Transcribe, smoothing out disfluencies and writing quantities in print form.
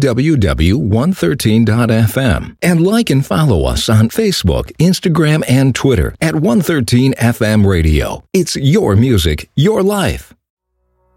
www.113.fm and like and follow us on Facebook, Instagram, and Twitter at 113 FM Radio. It's your music, your life.